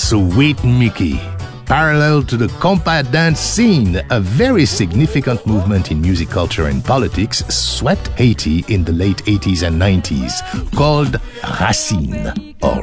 Sweet Mickey. Parallel to the compa dance scene, a very significant movement in music culture and politics swept Haiti in the late 80s and 90s, called Racine, or